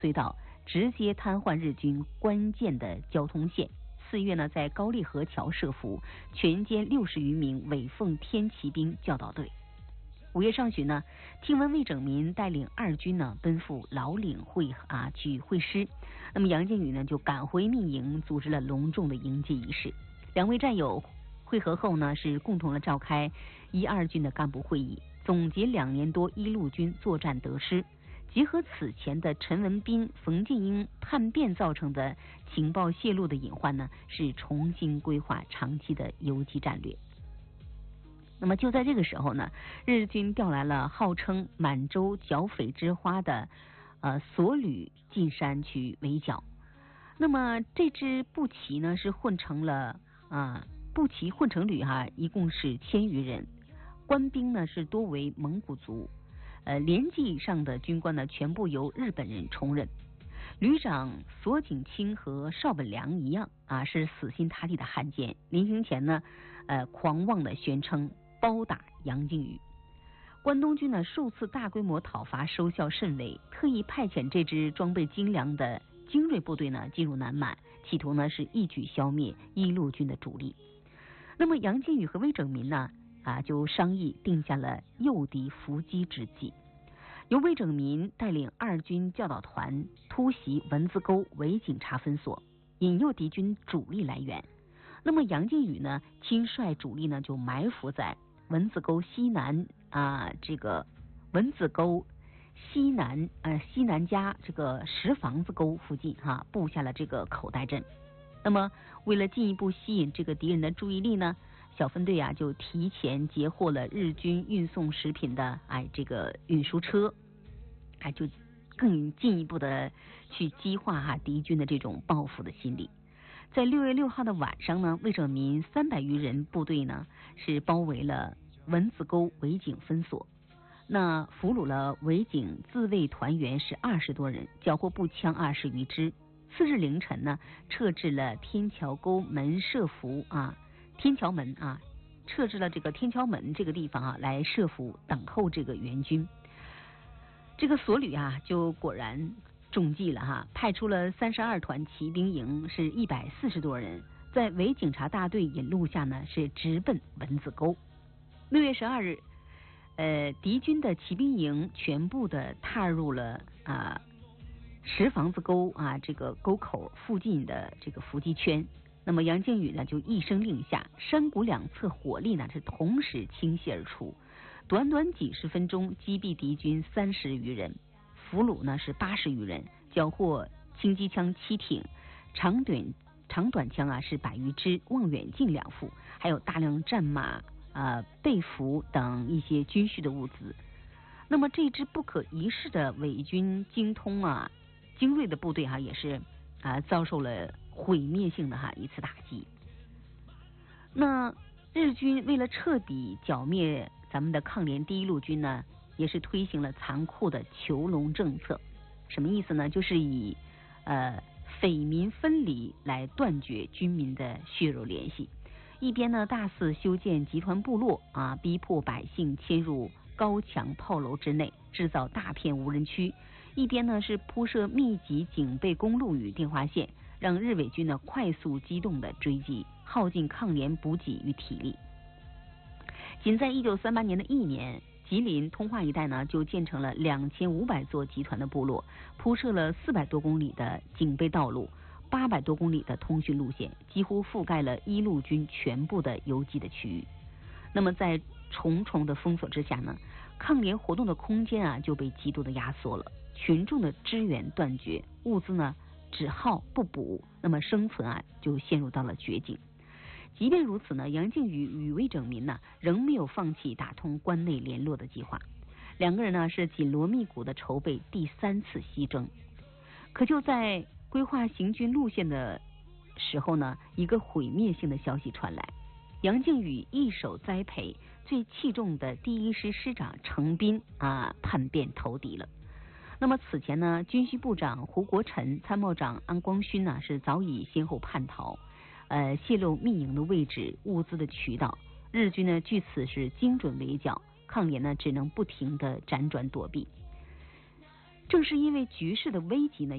隧道，直接瘫痪日军关键的交通线。4月呢，在高丽河桥设伏，全歼60余名伪奉天骑兵教导队。5月上旬呢，听闻魏拯民带领2军呢奔赴老岭去会师，那么杨靖宇呢就赶回密营，组织了隆重的迎接仪式。2位战友会合后呢，是共同召开1、2军的干部会议，总结2年多一路军作战得失，结合此前的陈文彬、冯静英叛变造成的情报泄露的隐患呢，是重新规划长期的游击战略。那么就在这个时候呢，日军调来了号称满洲剿匪之花的索旅进山去围剿。那么这支步骑呢是混成了步骑混成旅一共是1000余人，官兵呢是多为蒙古族，连级以上的军官呢全部由日本人充任。旅长索景清和邵本良一样是死心塌地的汉奸，临行前呢狂妄的宣称包打杨靖宇。关东军呢数次大规模讨伐收效甚微，特意派遣这支装备精良的精锐部队呢进入南满，企图呢是一举消灭一路军的主力。那么杨靖宇和魏拯民呢就商议定下了诱敌伏击之计，由魏拯民带领2军教导团突袭文字沟伪警察分所，引诱敌军主力来援。那么杨靖宇呢亲率主力呢就埋伏在文子沟西南文子沟西南家这个石房子沟附近布下了这个口袋阵。那么为了进一步吸引这个敌人的注意力呢，小分队就提前截获了日军运送食品的这个运输车，就更进一步的去激化敌军的这种报复的心理。在6月6号的晚上呢，魏拯民300余人部队呢是包围了文子沟伪警分所，那俘虏了伪警自卫团员是20多人，缴获步枪20余支。次日凌晨呢，撤至了天桥沟门设伏天桥门撤至了这个天桥门这个地方来设伏等候这个援军。这个索旅就果然中计了派出了32团骑兵营，是140多人，在伪警察大队引路下呢，是直奔文子沟。6月12日，敌军的骑兵营全部的踏入了石房子沟这个沟口附近的这个伏击圈。那么杨靖宇呢就一声令下，山谷两侧火力呢是同时倾泻而出，短短几十分钟击毙敌军30余人，俘虏呢是80余人，缴获轻机枪7挺，长短枪是100余支，望远镜2副，还有大量战马被俘等一些军需的物资。那么这支不可一世的伪军精锐的部队也是遭受了毁灭性的一次打击。那日军为了彻底剿灭咱们的抗联第一路军呢，也是推行了残酷的囚笼政策。什么意思呢？就是以匪民分离来断绝军民的血肉联系。一边呢大肆修建集团部落逼迫百姓迁入高墙炮楼之内，制造大片无人区；一边呢是铺设密集警备公路与电话线，让日伪军呢快速机动的追击，耗尽抗联补给与体力。仅在1938年的1年，吉林通化一带呢就建成了2500座集团的部落，铺设了400多公里的警备道路，800多公里的通讯路线，几乎覆盖了一路军全部的游击的区域。那么在重重的封锁之下呢，抗联活动的空间就被极度的压缩了，群众的支援断绝，物资呢只耗不补，那么生存就陷入到了绝境。即便如此呢，杨靖宇与魏拯民呢仍没有放弃打通关内联络的计划，两个人呢是紧锣密鼓的筹备第3次西征。可就在规划行军路线的时候呢，一个毁灭性的消息传来，杨靖宇一手栽培最器重的第1师师长程彬叛变投敌了。那么此前呢，军需部长胡国臣、参谋长安光勋呢是早已先后叛逃，泄露密营的位置、物资的渠道，日军呢据此是精准围剿，抗联呢只能不停的辗转躲避。正是因为局势的危急呢，